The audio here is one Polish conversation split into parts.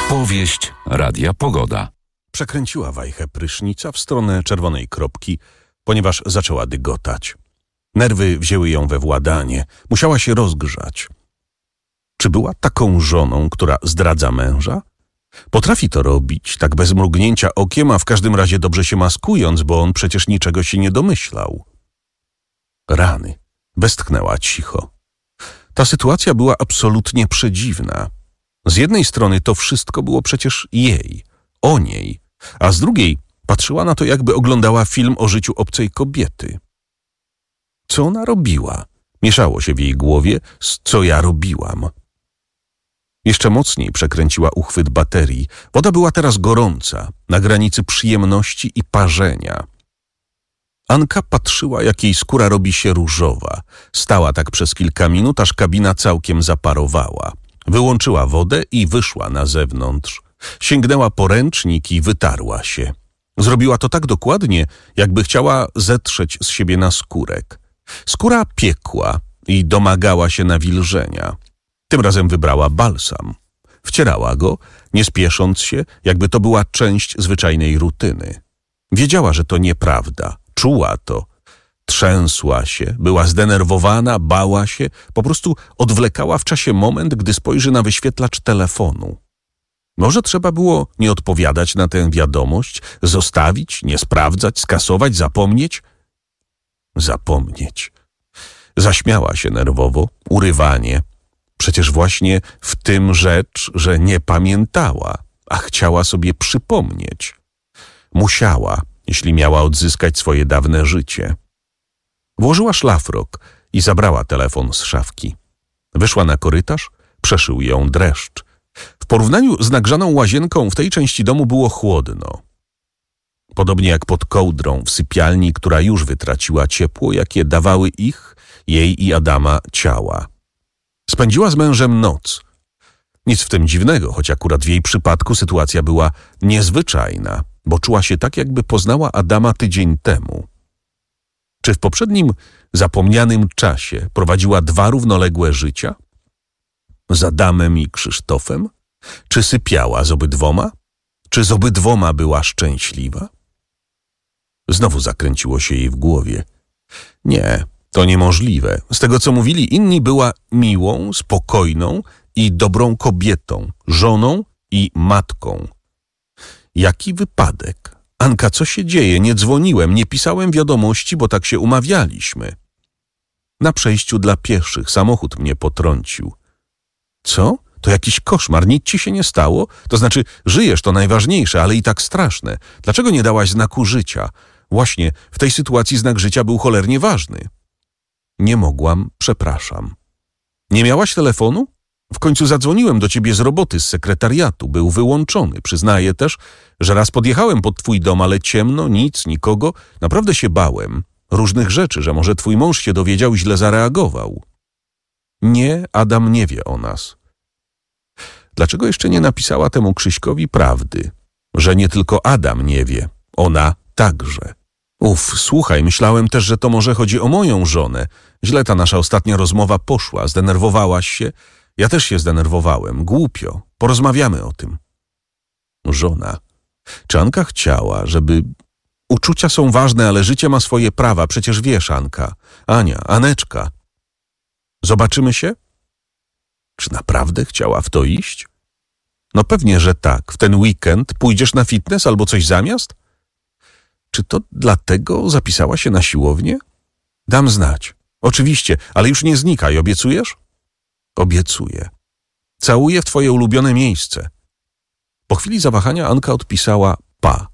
Powieść Radia Pogoda. Przekręciła wajchę prysznica w stronę czerwonej kropki, ponieważ zaczęła dygotać. Nerwy wzięły ją we władanie. Musiała się rozgrzać. Czy była taką żoną, która zdradza męża? Potrafi to robić, tak bez mrugnięcia okiem, a w każdym razie dobrze się maskując, bo on przecież niczego się nie domyślał. Rany. Westchnęła cicho. Ta sytuacja była absolutnie przedziwna. Z jednej strony to wszystko było przecież jej, o niej, a z drugiej patrzyła na to, jakby oglądała film o życiu obcej kobiety. Co ona robiła? Mieszało się w jej głowie z co ja robiłam. Jeszcze mocniej przekręciła uchwyt baterii. Woda była teraz gorąca, na granicy przyjemności i parzenia. Anka patrzyła, jak jej skóra robi się różowa. Stała tak przez kilka minut, aż kabina całkiem zaparowała. Wyłączyła wodę i wyszła na zewnątrz. Sięgnęła po ręcznik i wytarła się. Zrobiła to tak dokładnie, jakby chciała zetrzeć z siebie naskórek. Skóra piekła i domagała się nawilżenia. Tym razem wybrała balsam. Wcierała go, nie spiesząc się, jakby to była część zwyczajnej rutyny. Wiedziała, że to nieprawda. Czuła to. Trzęsła się, była zdenerwowana, bała się, po prostu odwlekała w czasie moment, gdy spojrzy na wyświetlacz telefonu. Może trzeba było nie odpowiadać na tę wiadomość, zostawić, nie sprawdzać, skasować, zapomnieć? Zapomnieć. Zaśmiała się nerwowo, urywanie. Przecież właśnie w tym rzecz, że nie pamiętała, a chciała sobie przypomnieć. Musiała, jeśli miała odzyskać swoje dawne życie. Włożyła szlafrok i zabrała telefon z szafki. Wyszła na korytarz, przeszył ją dreszcz. W porównaniu z nagrzaną łazienką w tej części domu było chłodno. Podobnie jak pod kołdrą w sypialni, która już wytraciła ciepło, jakie dawały jej i Adama ciała. Spędziła z mężem noc. Nic w tym dziwnego, choć akurat w jej przypadku sytuacja była niezwyczajna, bo czuła się tak, jakby poznała Adama tydzień temu. Czy w poprzednim, zapomnianym czasie prowadziła 2 równoległe życia? Z Adamem i Krzysztofem? Czy sypiała z obydwoma? Czy z obydwoma była szczęśliwa? Znowu zakręciło się jej w głowie. Nie, to niemożliwe. Z tego, co mówili inni, była miłą, spokojną i dobrą kobietą, żoną i matką. Jaki wypadek? Anka, co się dzieje? Nie dzwoniłem, nie pisałem wiadomości, bo tak się umawialiśmy. Na przejściu dla pieszych samochód mnie potrącił. Co? To jakiś koszmar, nic ci się nie stało? To znaczy, żyjesz, to najważniejsze, ale i tak straszne. Dlaczego nie dałaś znaku życia? Właśnie, w tej sytuacji znak życia był cholernie ważny. Nie mogłam, przepraszam. Nie miałaś telefonu? W końcu zadzwoniłem do ciebie z roboty, z sekretariatu. Był wyłączony. Przyznaję też, że raz podjechałem pod twój dom, ale ciemno, nic, nikogo. Naprawdę się bałem. Różnych rzeczy, że może twój mąż się dowiedział i źle zareagował. Nie, Adam nie wie o nas. Dlaczego jeszcze nie napisała temu Krzyśkowi prawdy? Że nie tylko Adam nie wie, ona także. Słuchaj, myślałem też, że to może chodzi o moją żonę. Źle ta nasza ostatnia rozmowa poszła, zdenerwowałaś się. Ja też się zdenerwowałem, głupio. Porozmawiamy o tym. Żona. Czy Anka chciała, żeby... Uczucia są ważne, ale życie ma swoje prawa. Przecież wiesz, Anka. Ania, Aneczka. Zobaczymy się? Czy naprawdę chciała w to iść? No pewnie, że tak. W ten weekend pójdziesz na fitness albo coś zamiast? Czy to dlatego zapisała się na siłownię? Dam znać. Oczywiście, ale już nie znikaj, obiecujesz? Obiecuję. Całuję w twoje ulubione miejsce. Po chwili zawahania Anka odpisała pa.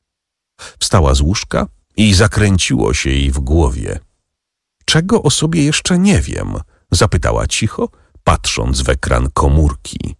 Wstała z łóżka i zakręciło się jej w głowie. Czego o sobie jeszcze nie wiem? Zapytała cicho, patrząc w ekran komórki.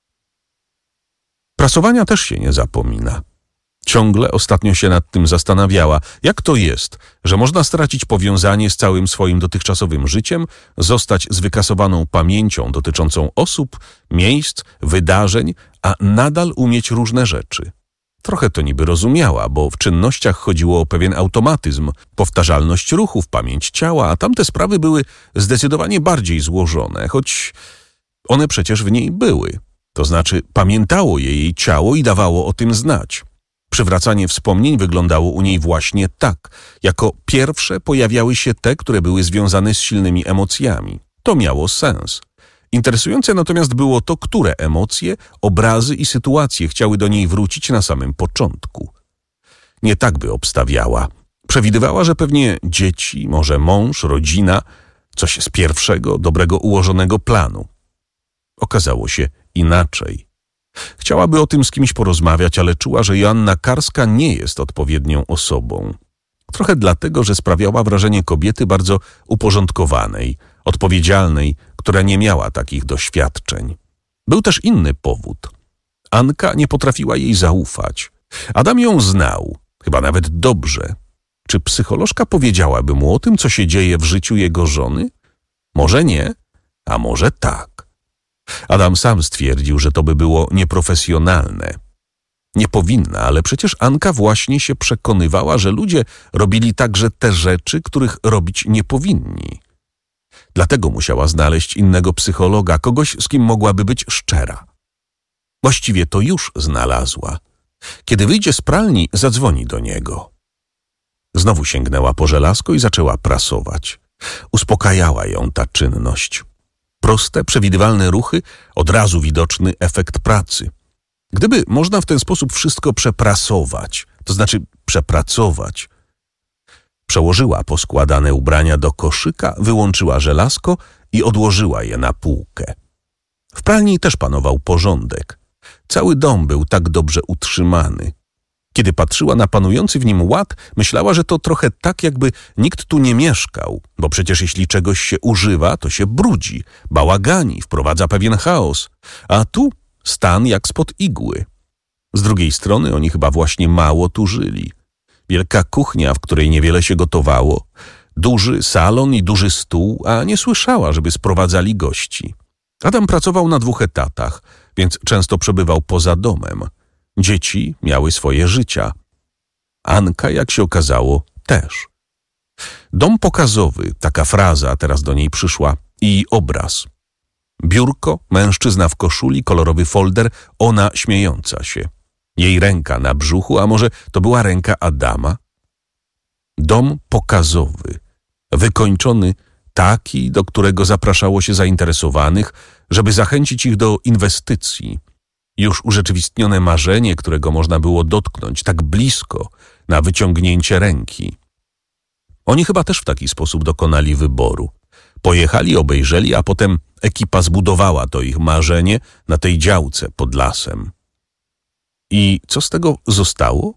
Prasowania też się nie zapomina. Ciągle ostatnio się nad tym zastanawiała, jak to jest, że można stracić powiązanie z całym swoim dotychczasowym życiem, zostać z wykasowaną pamięcią dotyczącą osób, miejsc, wydarzeń, a nadal umieć różne rzeczy. Trochę to niby rozumiała, bo w czynnościach chodziło o pewien automatyzm, powtarzalność ruchów, pamięć ciała, a tamte sprawy były zdecydowanie bardziej złożone, choć one przecież w niej były. To znaczy pamiętało jej ciało i dawało o tym znać. Przywracanie wspomnień wyglądało u niej właśnie tak. Jako pierwsze pojawiały się te, które były związane z silnymi emocjami. To miało sens. Interesujące natomiast było to, które emocje, obrazy i sytuacje chciały do niej wrócić na samym początku. Nie tak by obstawiała. Przewidywała, że pewnie dzieci, może mąż, rodzina, coś z pierwszego, dobrego ułożonego planu. Okazało się inaczej. Chciałaby o tym z kimś porozmawiać, ale czuła, że Joanna Karska nie jest odpowiednią osobą. Trochę dlatego, że sprawiała wrażenie kobiety bardzo uporządkowanej, odpowiedzialnej, która nie miała takich doświadczeń. Był też inny powód. Anka nie potrafiła jej zaufać. Adam ją znał, chyba nawet dobrze. Czy psycholożka powiedziałaby mu o tym, co się dzieje w życiu jego żony? Może nie, a może tak. Adam sam stwierdził, że to by było nieprofesjonalne. Nie powinna, ale przecież Anka właśnie się przekonywała, że ludzie robili także te rzeczy, których robić nie powinni. Dlatego musiała znaleźć innego psychologa, kogoś, z kim mogłaby być szczera. Właściwie to już znalazła. Kiedy wyjdzie z pralni, zadzwoni do niego. Znowu sięgnęła po żelazko i zaczęła prasować. Uspokajała ją ta czynność. Proste, przewidywalne ruchy, od razu widoczny efekt pracy. Gdyby można w ten sposób wszystko przeprasować, to znaczy przepracować. Przełożyła poskładane ubrania do koszyka, wyłączyła żelazko i odłożyła je na półkę. W pralni też panował porządek. Cały dom był tak dobrze utrzymany. Kiedy patrzyła na panujący w nim ład, myślała, że to trochę tak, jakby nikt tu nie mieszkał, bo przecież jeśli czegoś się używa, to się brudzi, bałagani, wprowadza pewien chaos, a tu stan jak spod igły. Z drugiej strony oni chyba właśnie mało tu żyli. Wielka kuchnia, w której niewiele się gotowało, duży salon i duży stół, a nie słyszała, żeby sprowadzali gości. Adam pracował na 2 etatach, więc często przebywał poza domem. Dzieci miały swoje życia. Anka, jak się okazało, też. Dom pokazowy, taka fraza teraz do niej przyszła, i obraz. Biurko, mężczyzna w koszuli, kolorowy folder, ona śmiejąca się. Jej ręka na brzuchu, a może to była ręka Adama? Dom pokazowy, wykończony, taki, do którego zapraszało się zainteresowanych, żeby zachęcić ich do inwestycji. Już urzeczywistnione marzenie, którego można było dotknąć tak blisko, na wyciągnięcie ręki. Oni chyba też w taki sposób dokonali wyboru. Pojechali, obejrzeli, a potem ekipa zbudowała to ich marzenie na tej działce pod lasem. I co z tego zostało?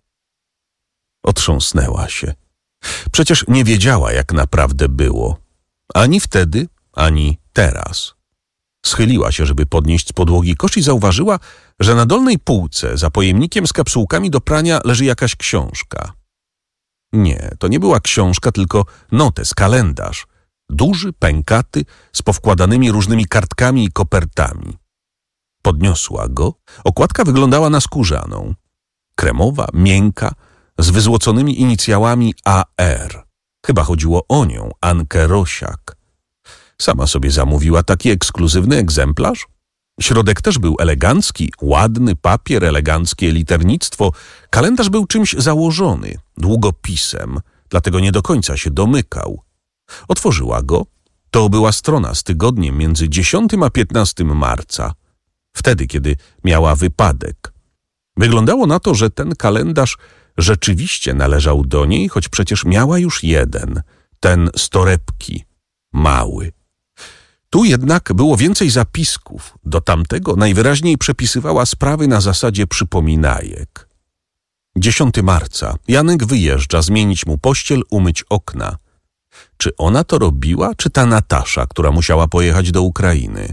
Otrząsnęła się. Przecież nie wiedziała, jak naprawdę było. Ani wtedy, ani teraz. Schyliła się, żeby podnieść z podłogi kosz i zauważyła, że na dolnej półce, za pojemnikiem z kapsułkami do prania, leży jakaś książka. Nie, to nie była książka, tylko notes, kalendarz. Duży, pękaty, z powkładanymi różnymi kartkami i kopertami. Podniosła go. Okładka wyglądała na skórzaną. Kremowa, miękka, z wyzłoconymi inicjałami AR. Chyba chodziło o nią, Ankę Rosiak. Sama sobie zamówiła taki ekskluzywny egzemplarz. Środek też był elegancki, ładny papier, eleganckie liternictwo. Kalendarz był czymś założony, długopisem, dlatego nie do końca się domykał. Otworzyła go. To była strona z tygodniem między 10 a 15 marca. Wtedy, kiedy miała wypadek. Wyglądało na to, że ten kalendarz rzeczywiście należał do niej, choć przecież miała już jeden, ten z torebki, mały. Tu jednak było więcej zapisków. Do tamtego najwyraźniej przepisywała sprawy na zasadzie przypominajek. 10 marca. Janek wyjeżdża, zmienić mu pościel, umyć okna. Czy ona to robiła, czy ta Natasza, która musiała pojechać do Ukrainy?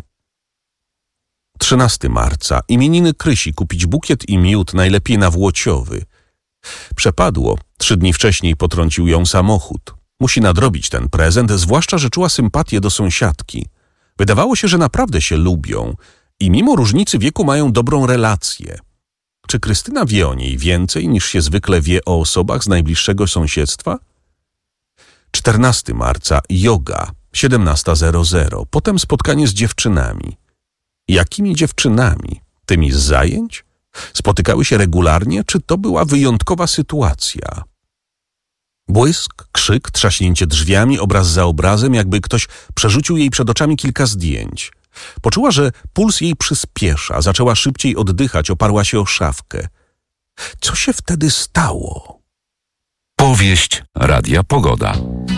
13 marca. Imieniny Krysi, kupić bukiet i miód, najlepiej na Włociowy. Przepadło. 3 dni wcześniej potrącił ją samochód. Musi nadrobić ten prezent, zwłaszcza, że czuła sympatię do sąsiadki. Wydawało się, że naprawdę się lubią i mimo różnicy wieku mają dobrą relację. Czy Krystyna wie o niej więcej, niż się zwykle wie o osobach z najbliższego sąsiedztwa? 14 marca. Yoga. 17:00. Potem spotkanie z dziewczynami. Jakimi dziewczynami? tymi z zajęć? Spotykały się regularnie, czy to była wyjątkowa sytuacja? Błysk, krzyk, trzaśnięcie drzwiami, obraz za obrazem, jakby ktoś przerzucił jej przed oczami kilka zdjęć. Poczuła, że puls jej przyspiesza, zaczęła szybciej oddychać, oparła się o szafkę. Co się wtedy stało? Powieść Radia Pogoda.